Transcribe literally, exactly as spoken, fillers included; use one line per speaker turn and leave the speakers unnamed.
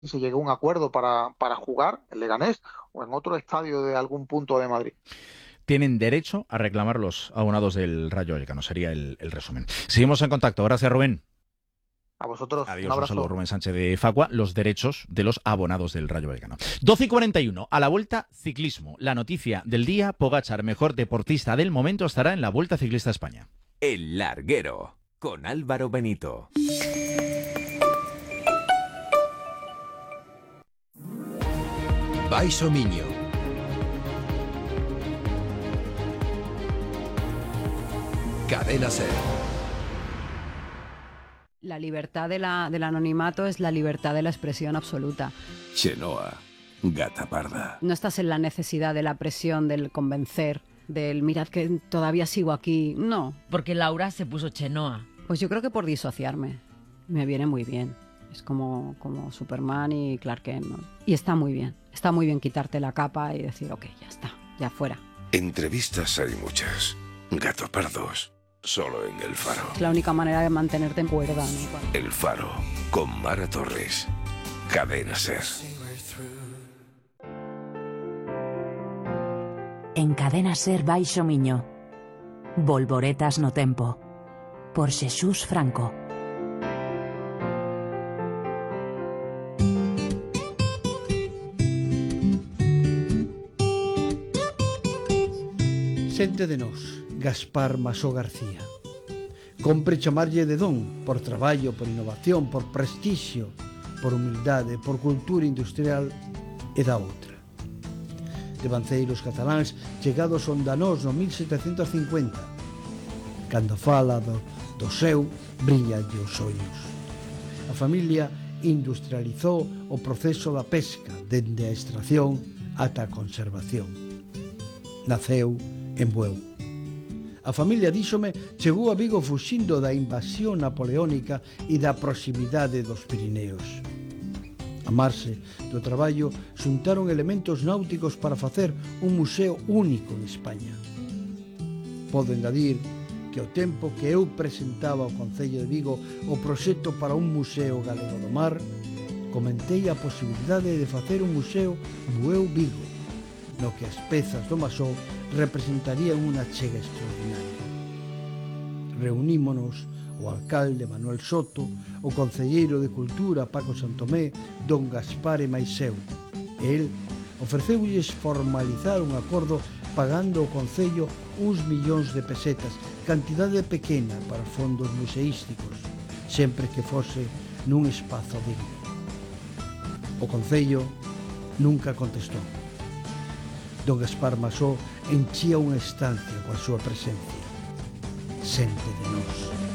y se llegue a un acuerdo para, para jugar en Leganés o en otro estadio de algún punto de Madrid.
Tienen derecho a reclamar los abonados del Rayo Vallecano, sería el, el resumen. Seguimos en contacto. Gracias, Rubén.
A vosotros, un
Adiós, un saludo,
abrazo.
Rubén Sánchez de Facua. Los derechos de los abonados del Rayo Vallecano. doce y cuarenta y uno. A la Vuelta Ciclismo. La noticia del día: Pogačar, mejor deportista del momento, estará en la Vuelta Ciclista a España.
El Larguero, con Álvaro Benito.
Baixo Miño. Cadena Ser.
La libertad de la, del anonimato es la libertad de la expresión absoluta.
Chenoa, gata parda.
No estás en la necesidad de la presión, del convencer, del mirad que todavía sigo aquí. No.
Porque Laura se puso Chenoa.
Pues yo creo que por disociarme. Me viene muy bien. Es como, como Superman y Clark Kent, ¿no? Y está muy bien. Está muy bien quitarte la capa y decir, ok, ya está, ya fuera.
Entrevistas hay muchas. Gato Pardos, solo en El Faro.
Es la única manera de mantenerte en cuerda, ¿no?
El Faro, con Mara Torres. Cadena Ser.
En Cadena Ser Baixo Miño. Volvoretas no tempo. Por Xesús Franco.
Xente de nós, Gaspar Masó García. Compre chamarlle de don, por traballo, por innovación, por prestixio, por humildade, por cultura industrial e da outra. Devanceiros cataláns chegados onda nós no mil setecentos cincuenta. Cando fala do, do seu, brillanlle os ollos. A familia industrializou o proceso da pesca, dende a extracción ata a conservación. Naceu en Bueu. A familia, díxome, chegou a Vigo fuxindo da invasión napoleónica e da proximidade dos Pirineos. A marxe do traballo xuntaron elementos náuticos para facer un museo único en España. Podo engadir que ao tempo que eu presentaba ao Concello de Vigo o proxecto para un museo galego do mar, comentei a posibilidade de facer un museo Bueu Vigo, no que as pezas do Masó representarían unha chega extraordinaria. Reunímonos o alcalde Manuel Soto, o concelleiro de Cultura Paco Santomé, don Gaspar e máis eu. El ofreceulles formalizar un acordo pagando ao Concello uns millóns de pesetas, cantidade pequena para fondos museísticos, sempre que fose nun espazo digno. O Concello nunca contestou. Don Gaspar Masó enchía unha estancia coa súa presencia. Xente de nós.